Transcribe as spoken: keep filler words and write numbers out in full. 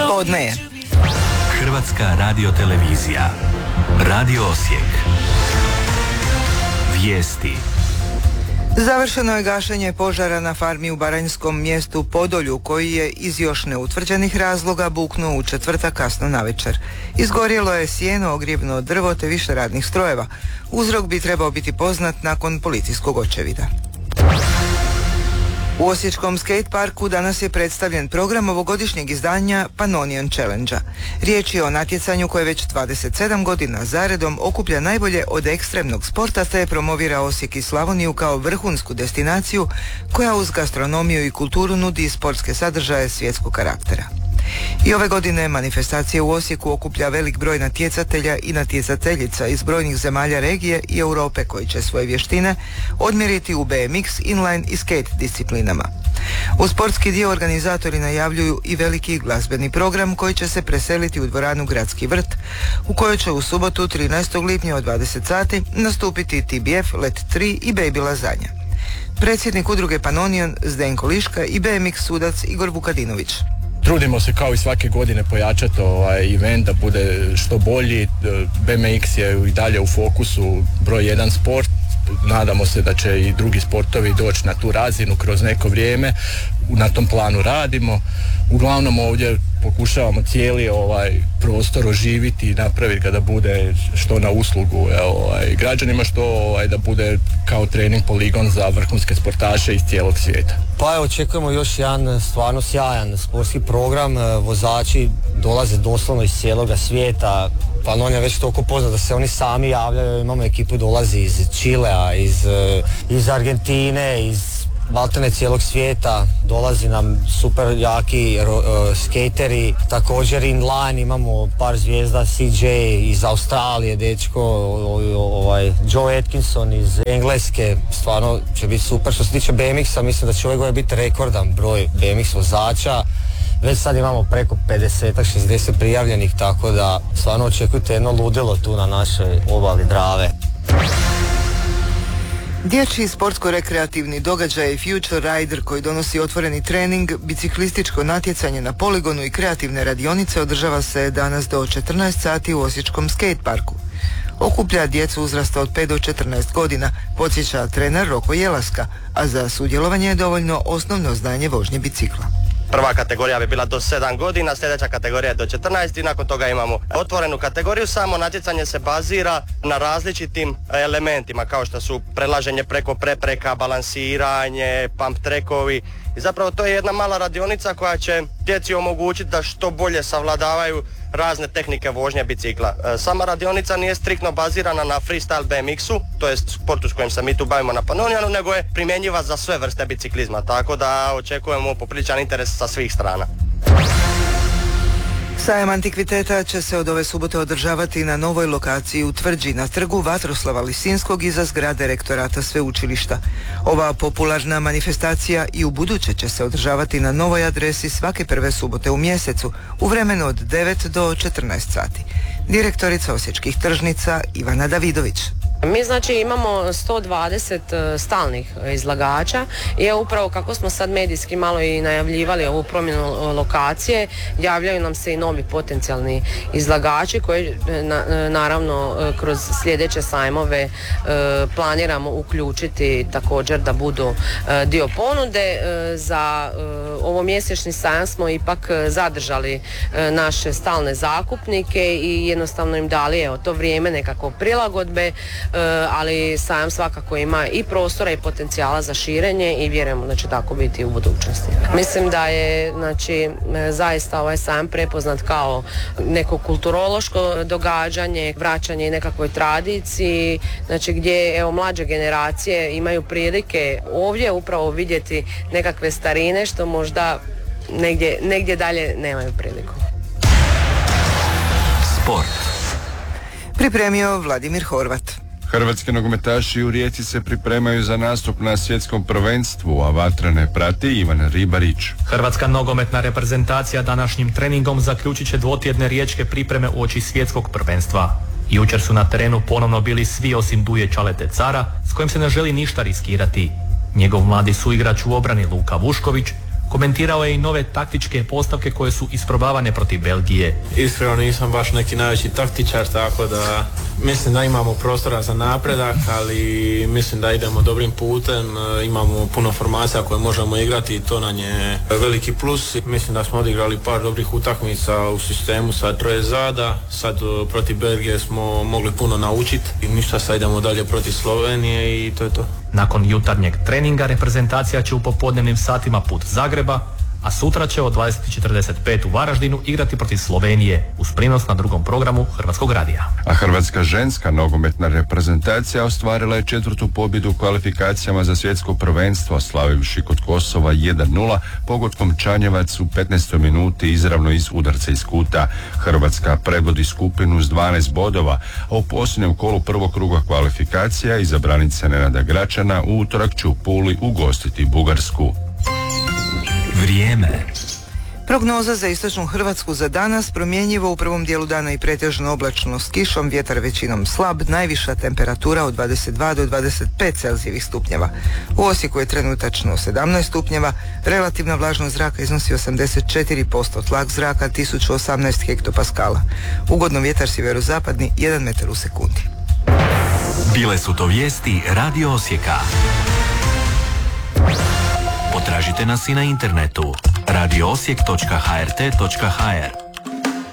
Podne je. Hrvatska radiotelevizija. Radio Osijek. Vijesti. Završeno je gašenje požara na farmi u baranjskom mjestu Podolju, koji je iz još neutvrđenih razloga buknuo u četvrtak kasno navečer. Izgorjelo je sjeno, ogrjevno drvo te više radnih strojeva. Uzrok bi trebao biti poznat nakon policijskog očevida. U osječkom skate parku danas je predstavljen program ovogodišnjeg izdanja Pannonian Challenge-a. Riječ je o natjecanju koje već dvadeset sedam godina zaredom okuplja najbolje od ekstremnog sporta te promovira Osijek i Slavoniju kao vrhunsku destinaciju koja uz gastronomiju i kulturu nudi sportske sadržaje svjetskog karaktera. I ove godine manifestacija u Osijeku okuplja velik broj natjecatelja i natjecateljica iz brojnih zemalja regije i Europe koji će svoje vještine odmjeriti u B M X, inline i skate disciplinama. U sportski dio organizatori najavljuju i veliki glazbeni program koji će se preseliti u dvoranu Gradski vrt, u kojoj će u subotu trinaestog lipnja od dvadeset sati nastupiti T B F, Let tri i Baby Lazanja. Predsjednik udruge Pannonian Zdenko Liška i B M X sudac Igor Vukadinović. Trudimo se kao i svake godine pojačati ovaj event da bude što bolji. B M X je i dalje u fokusu broj jedan sport. Nadamo se da će i drugi sportovi doći na tu razinu kroz neko vrijeme. Na tom planu radimo. Uglavnom ovdje pokušavamo cijeli ovaj prostor oživiti i napraviti ga da bude što na uslugu ovaj, građanima, što ovaj, da bude kao trening poligon za vrhunske sportaše iz cijelog svijeta. Pa evo, očekujemo još jedan stvarno sjajan sportski program. Vozači dolaze doslovno iz cijeloga svijeta. Pannonian je već toliko poznat da se oni sami javljaju. Imamo ekipu dolazi iz Čilea, iz, iz Argentine, iz maltene cijelog svijeta. Dolazi nam super jaki uh, skateri. Također inline imamo par zvijezda, C J iz Australije, dečko, ovaj, Joe Atkinson iz Engleske. Stvarno će biti super. Što se tiče B M X-a, mislim da će ove godine biti rekordan broj B M X vozača. Već sad imamo preko pedeset šezdeset prijavljenih, tako da stvarno očekujte jedno ludilo tu na našoj obali Drave. Dječji sportsko-rekreativni događaj Future Rider koji donosi otvoreni trening, biciklističko natjecanje na poligonu i kreativne radionice održava se danas do četrnaest sati u osječkom skate parku. Okuplja djecu uzrasta od pet do četrnaest godina, podsjeća trener Roko Jelaska, a za sudjelovanje je dovoljno osnovno znanje vožnje bicikla. Prva kategorija bi bila do sedam godina, sljedeća kategorija je do četrnaest i nakon toga imamo otvorenu kategoriju. Samo natjecanje se bazira na različitim elementima kao što su prelaženje preko prepreka, balansiranje, pump trackovi. I zapravo to je jedna mala radionica koja će djeci omogućiti da što bolje savladavaju razne tehnike vožnje bicikla. Sama radionica nije striktno bazirana na freestyle B M X-u, to je sportu s kojim se mi tu bavimo na Pannonianu, nego je primjenjiva za sve vrste biciklizma, tako da očekujemo popriličan interes sa svih strana. Sajam antikviteta će se od ove subote održavati na novoj lokaciji u Tvrđi, na trgu Vatroslava Lisinskog iza zgrade rektorata sveučilišta. Ova popularna manifestacija i u buduće će se održavati na novoj adresi svake prve subote u mjesecu u vremenu od devet do četrnaest sati. Direktorica osječkih tržnica Ivana Davidović. Mi znači imamo sto dvadeset stalnih izlagača i upravo kako smo sad medijski malo i najavljivali ovu promjenu lokacije, javljaju nam se i novi potencijalni izlagači koji na, naravno kroz sljedeće sajmove planiramo uključiti također da budu dio ponude. Za ovomjesečni sajam smo ipak zadržali naše stalne zakupnike i jednostavno im dali evo, to vrijeme nekako prilagodbe, ali sajam svakako ima i prostora i potencijala za širenje i vjerujemo da će tako biti u budućnosti. Mislim da je znači, zaista ovaj sajam prepoznat kao neko kulturološko događanje, vraćanje nekakvoj tradiciji, znači gdje evo, mlađe generacije imaju prilike ovdje upravo vidjeti nekakve starine što možda negdje, negdje dalje nemaju priliku. Sport. Pripremio Vladimir Horvat. Hrvatski nogometaši u Rijeci se pripremaju za nastup na svjetskom prvenstvu, a vatrene prati Ivan Ribarić. Hrvatska nogometna reprezentacija današnjim treningom zaključit će dvotjedne riječke pripreme uoči svjetskog prvenstva. Jučer su na terenu ponovno bili svi osim Duje Čalete Cara, s kojim se ne želi ništa riskirati. Njegov mladi suigrač u obrani Luka Vušković Komentirao je i nove taktičke postavke koje su isprobavane protiv Belgije. Iskreno nisam baš neki najveći taktičar, tako da mislim da imamo prostora za napredak, ali mislim da idemo dobrim putem, imamo puno formacija koje možemo igrati i to nam je veliki plus. Mislim da smo odigrali par dobrih utakmica u sistemu sa troje zada, sad protiv Belgije smo mogli puno naučiti i ništa, sad idemo dalje protiv Slovenije i to je to. Nakon jutarnjeg treninga reprezentacija će u popodnevnim satima put Zagreba, a sutra će od dvadeset četrdeset pet u Varaždinu igrati protiv Slovenije uz prinos na drugom programu Hrvatskog radija. A hrvatska ženska nogometna reprezentacija ostvarila je četvrtu pobjedu u kvalifikacijama za svjetsko prvenstvo, slavivši kod Kosova jedan nula pogodkom Čanjevac u petnaestoj minuti izravno iz udarca iz kuta. Hrvatska predvodi skupinu s dvanaest bodova, a u posljednjem kolu prvog kruga kvalifikacija izabranica Nenada Gračana u utorak će u Puli ugostiti Bugarsku. Vrijeme. Prognoza za istočnu Hrvatsku za danas: promjenjivo, u prvom dijelu dana i pretežno oblačno s kišom, vjetar većinom slab, najviša temperatura od dvadeset dva do dvadeset pet celzijevih stupnjeva. U Osijeku je trenutačno sedamnaest stupnjeva, relativna vlažnost zraka iznosi osamdeset četiri posto, tlak zraka tisuću osamnaest hektopaskala. Ugodno vjetar sjeverozapadni jedan metar u sekundi. Bile su to vijesti Radio Osijeka. Potražite nas i na internetu radio osijek točka h r t točka h r.